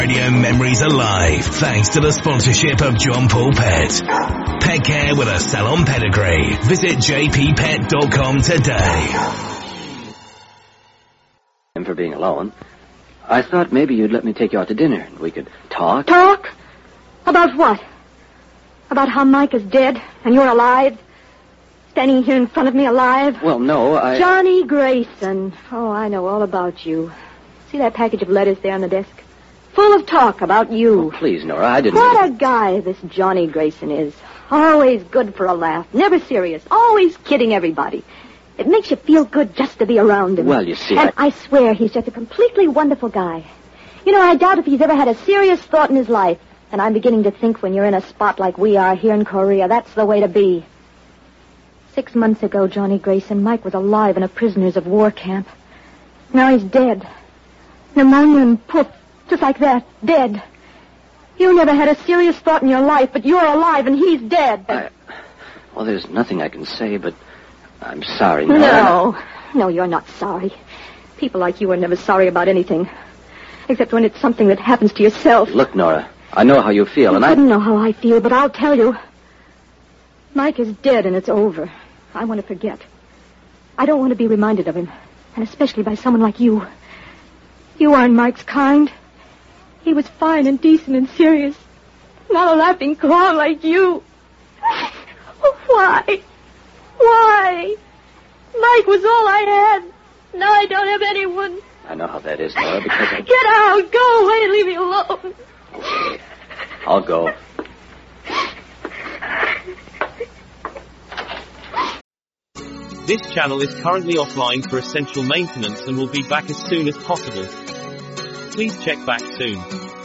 Radio memories alive thanks to the sponsorship of John Paul Pet. Pet care with a salon pedigree. Visit jppet.com today. And for being alone, I thought maybe you'd let me take you out to dinner and we could talk. Talk? About what? About how Mike is dead and you're alive? Standing here in front of me alive? Well, no, Johnny Grayson. Oh, I know all about you. See that package of letters there on the desk? Full of talk about you. Oh, please, Nora, I didn't... What a guy this Johnny Grayson is. Always good for a laugh. Never serious. Always kidding everybody. It makes you feel good just to be around him. Well, you see, And I swear he's just a completely wonderful guy. You know, I doubt if he's ever had a serious thought in his life. And I'm beginning to think when you're in a spot like we are here in Korea, that's the way to be. 6 months ago, Johnny Grayson, Mike was alive in a prisoners of war camp. Now he's dead. Pneumonia and poof. Just like that. Dead. You never had a serious thought in your life, but you're alive and he's dead. Well, there's nothing I can say, but I'm sorry, Nora. No, you're not sorry. People like you are never sorry about anything. Except when it's something that happens to yourself. Look, Nora, I know how you feel, and I don't know how I feel, but I'll tell you. Mike is dead and it's over. I want to forget. I don't want to be reminded of him. And especially by someone like you. You aren't Mike's kind. He was fine and decent and serious. Not a laughing clown like you. Why? Why? Mike was all I had. Now I don't have anyone. I know how that is, Nora, because I... Get out! Go away and leave me alone. Okay. I'll go. This channel is currently offline for essential maintenance and will be back as soon as possible. Please check back soon.